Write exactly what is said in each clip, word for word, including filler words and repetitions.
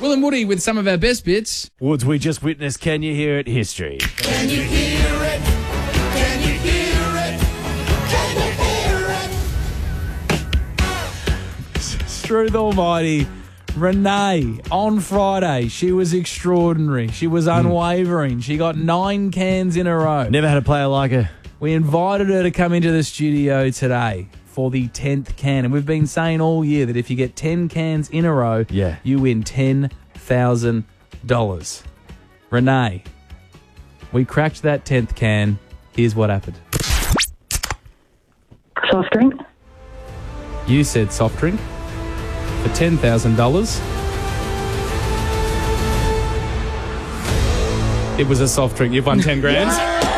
Will and Woody with some of our best bits. Woods, we just witnessed Can You Hear It history. Can you hear it? Can you hear it? Can you hear it? Struth Almighty. Renee, on Friday, she was extraordinary. She was unwavering. She got nine cans in a row. Never had a player like her. We invited her to come into the studio today for the tenth can. And we've been saying all year that if you get ten cans in a row, yeah. you win ten thousand dollars. Renee, we cracked that tenth can. Here's what happened. Soft drink. You said soft drink for ten thousand dollars. It was a soft drink. You've won ten grand.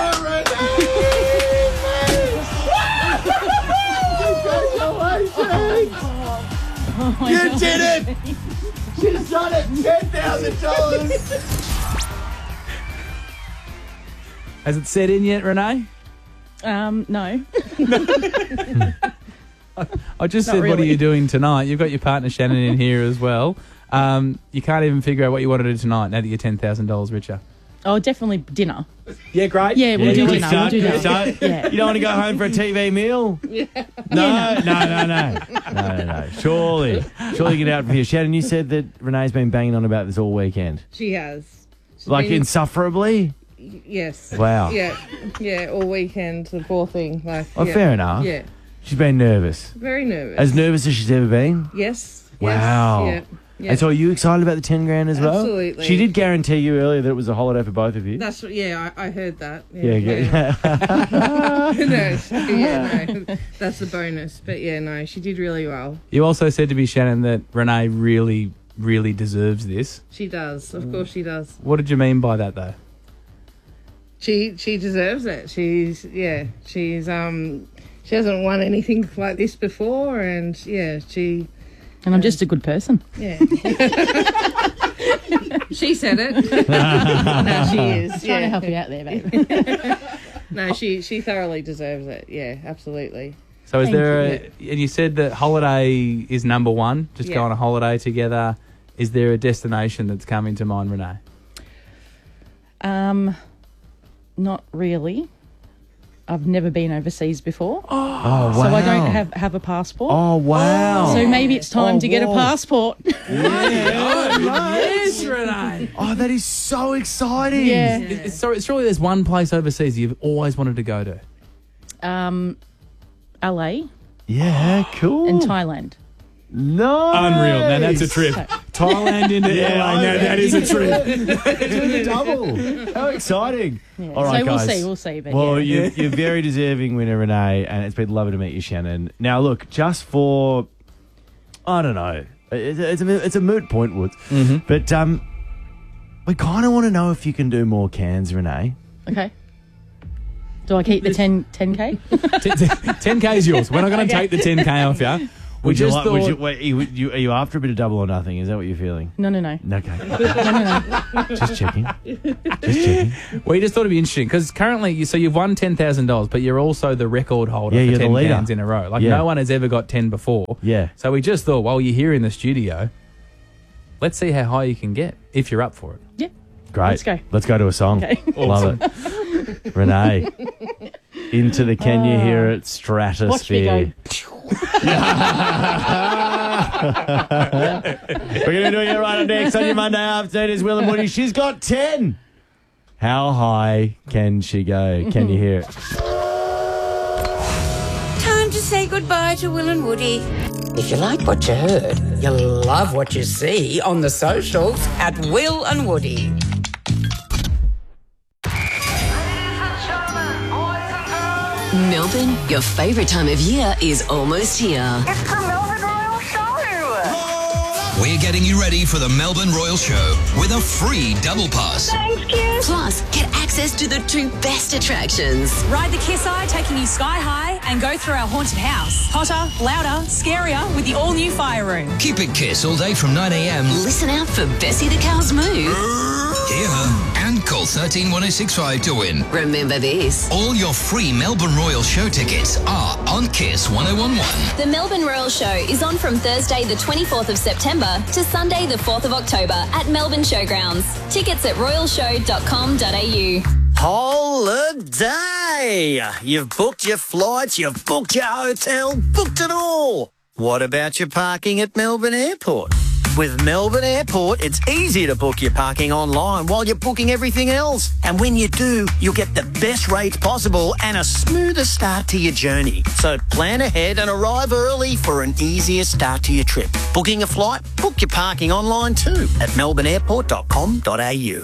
Oh you God. Did it! She's done it! ten thousand dollars! Has it set in yet, Renee? Um, no. I just Not said, really. what are you doing tonight? You've got your partner Shannon in here as well. Um, you can't even figure out what you want to do tonight now that you're ten thousand dollars richer. Oh, definitely dinner. Yeah, great. Yeah, we'll yeah, do good dinner. start, We'll do good dinner. start. Yeah. You don't want to go home for a T V meal? Yeah. No, Yeah, no, no, no. No, no, no. Surely. Surely get out from here. Shannon, you said that Renee's been banging on about this all weekend. She has. She's Like been- insufferably? Yes. Wow. Yeah, yeah, all weekend, the poor thing. Like, Oh, yeah. fair enough. Yeah, She's been nervous. very nervous. As nervous as she's ever been? Yes. Wow. Yes, yeah, yeah. And so are you excited about the ten grand as well? Absolutely. She did guarantee you earlier that it was a holiday for both of you. That's what, yeah, I, I heard that. Yeah, Yeah, yeah. no, so, yeah, no, that's the bonus. But yeah, no, she did really well. You also said to me, Shannon, that Renee really, really deserves this. She does, of course, she does. What did you mean by that, though? She she deserves it. She's yeah, she's um, she hasn't won anything like this before, and yeah, she. And I'm just a good person. Yeah. She said it. No, she is. Trying yeah. to help you out there, babe. No, she she thoroughly deserves it. Yeah, absolutely. So is Thank there you. a, and you said that holiday is number one, just Yeah. go on a holiday together. Is there a destination that's coming to mind, Renee? Um, not really. I've never been overseas before. Oh, wow. So I don't have, have a passport. Oh, wow. So maybe it's time Oh, to get whoa. a passport. Yeah. Yes, Renee. Oh, that is so exciting. Yeah. It- it's- sorry, surely there's one place overseas you've always wanted to go to. Um, L A Yeah, cool. and Thailand. No. Unreal. Now that's a trip. Thailand into Yeah, L A. I Now that is a trip. It's a double. How exciting. Yeah. All right, so we'll guys. see, we'll see. But Well, yeah. you, you're very deserving winner, Renee, and it's been lovely to meet you, Shannon. Now, look, just for, I don't know, it's a, it's a, it's a moot point, Woods, Mm-hmm. but um, we kind of want to know if you can do more cans, Renee. Okay. Do I keep the ten, ten K? ten K is yours. We're not going to Okay. take the ten K off you. We Would you just like, thought... would you, wait, you, you, are you after a bit of double or nothing? Is that what you're feeling? No, no, no. Okay. No, no, no. Just checking. Just checking. We just thought it'd be interesting because currently, you, so you've won ten thousand dollars, but you're also the record holder Yeah, for you're the ten leader. cans in a row. Like Yeah. no one has ever got ten before. Yeah. So we just thought, while you're here in the studio, let's see how high you can get if you're up for it. Yeah. Great. Let's go. Let's go to a song. Okay. Love it. Renee, into the Can You Hear It stratosphere. Watch me go. We're going to do it right up next on your Monday afternoon. Is Will and Woody. She's got ten. How high can she go? Can you hear it? Time to say goodbye to Will and Woody. If you like what you heard, you'll love what you see on the socials At Will and Woody. Melbourne, your favourite time of year is almost here. It's the Melbourne Royal Show. We're getting you ready for the Melbourne Royal Show with a free double pass. Thanks, kids. Plus, get access to the two best attractions. Ride the Kiss Eye, taking you sky high, and go through our haunted house. Hotter, louder, scarier with the all-new fire room. Keep it Kiss all day from nine a.m. Listen out for Bessie the Cow's move. Kia and call thirteen one oh six five to win. Remember this. All your free Melbourne Royal Show tickets are on Kiss one oh one one. The Melbourne Royal Show is on from Thursday the twenty-fourth of September to Sunday the fourth of October at Melbourne Showgrounds. Tickets at royal show dot com dot a u. Holiday! You've booked your flights, you've booked your hotel, booked it all. What about your parking at Melbourne Airport? With Melbourne Airport, it's easy to book your parking online while you're booking everything else. And when you do, you'll get the best rates possible and a smoother start to your journey. So plan ahead and arrive early for an easier start to your trip. Booking a flight? Book your parking online too at melbourne airport dot com dot a u.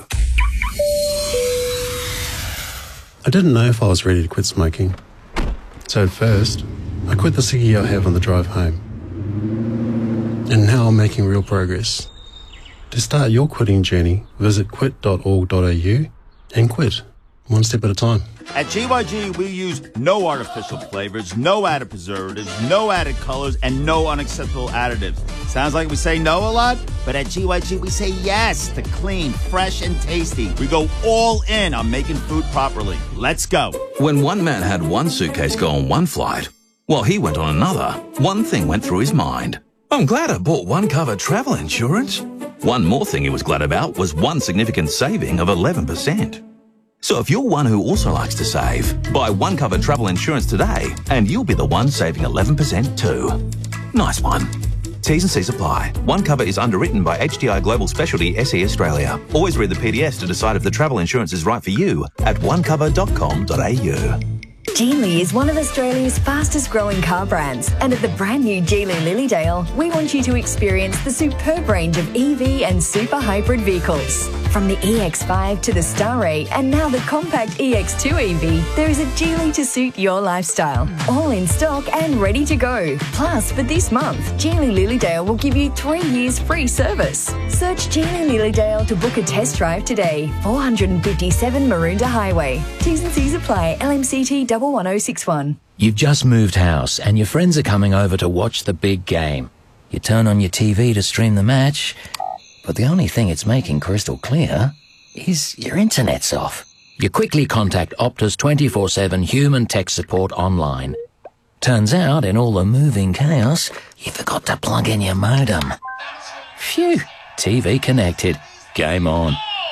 I didn't know if I was ready to quit smoking. So at first, I quit the ciggy I have on the drive home. And now I'm making real progress. To start your quitting journey, visit quit dot org dot a u and quit, one step at a time. At G Y G, we use no artificial flavors, no added preservatives, no added colors, and no unacceptable additives. Sounds like we say no a lot, but at G Y G, we say yes to clean, fresh, and tasty. We go all in on making food properly. Let's go. When one man had one suitcase go on one flight, while he went on another, one thing went through his mind. I'm glad I bought One Cover travel insurance. One more thing he was glad about was one significant saving of eleven percent. So if you're one who also likes to save, buy One Cover travel insurance today and you'll be the one saving eleven percent too. Nice one. T's and C's apply. One Cover is underwritten by H D I Global Specialty S E Australia. Always read the P D S to decide if the travel insurance is right for you at one cover dot com dot a u. Geely is one of Australia's fastest growing car brands, and at the brand new Geely Lilydale, we want you to experience the superb range of E V and super hybrid vehicles. From the E X five to the Starray and now the compact E X two E V, there is a Geely to suit your lifestyle. All in stock and ready to go. Plus, for this month, Geely Lilydale will give you three years free service. Search Geely Lilydale to book a test drive today. four fifty-seven Maroondah Highway. T's and C's apply. L M C T one one oh six one. You've just moved house and your friends are coming over to watch the big game. You turn on your T V to stream the match, but the only thing it's making crystal clear is your internet's off. You quickly contact Optus twenty-four seven human tech support online. Turns out, in all the moving chaos, you forgot to plug in your modem. Phew, T V connected. Game on.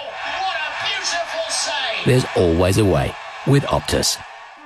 There's always a way with Optus.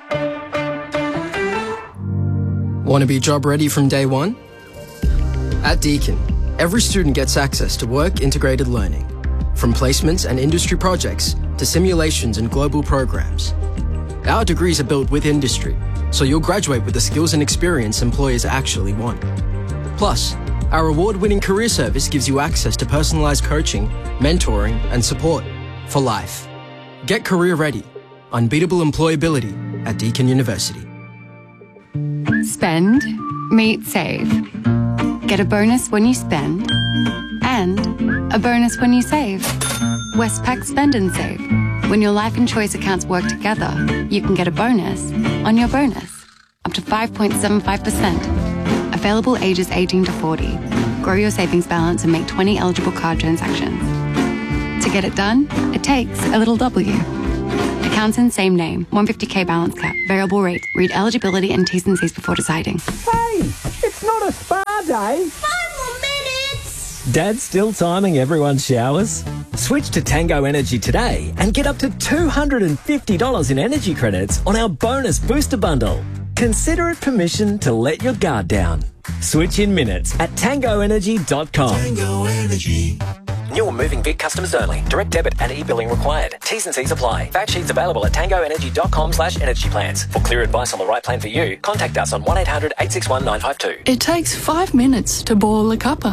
Want to be job ready from day one? At Deakin, every student gets access to work-integrated learning, from placements and industry projects to simulations and global programs. Our degrees are built with industry, so you'll graduate with the skills and experience employers actually want. Plus, our award-winning career service gives you access to personalised coaching, mentoring and support for life. Get career ready. Unbeatable employability at Deakin University. Spend, meet, save. Get a bonus when you spend and a bonus when you save. Westpac Spend and Save. When your life and choice accounts work together, you can get a bonus on your bonus, up to five point seven five percent. Available ages eighteen to forty. Grow your savings balance and make twenty eligible card transactions. To get it done, it takes a little W. Accounts in same name, one hundred fifty k balance cap, variable rate. Read eligibility and T's and C's before deciding. Hey, it's not a spa day. Five more minutes. Dad's still timing everyone's showers. Switch to Tango Energy today and get up to two hundred fifty dollars in energy credits on our bonus booster bundle. Consider it permission to let your guard down. Switch in minutes at tango energy dot com. Tango Energy. New or moving Vic customers only. Direct debit and e-billing required. T's and C's apply. Fact sheets available at tango energy dot com slash energy plans. For clear advice on the right plan for you, contact us on one eight hundred eight six one nine five two. It takes five minutes to boil a cuppa.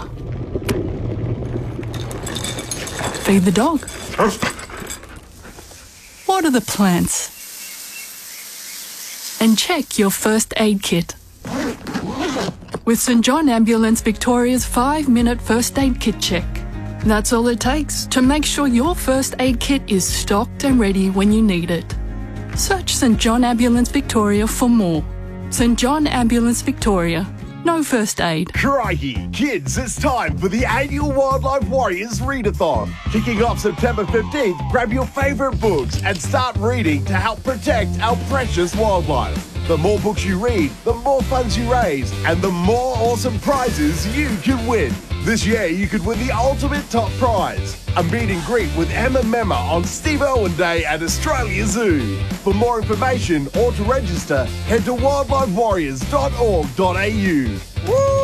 Feed the dog. Water the plants. And check your first aid kit. With St John Ambulance Victoria's five-minute first aid kit check. That's all it takes to make sure your first aid kit is stocked and ready when you need it. Search St John Ambulance Victoria for more. St John Ambulance Victoria. no first aid. Crikey, kids, it's time for the annual Wildlife Warriors Readathon. Kicking off September fifteenth, grab your favourite books and start reading to help protect our precious wildlife. The more books you read, the more funds you raise, and the more awesome prizes you can win. This year, you could win the ultimate top prize, a meet and greet with Emma Memma on Steve Irwin Day at Australia Zoo. For more information or to register, head to wildlife warriors dot org dot a u. Woo!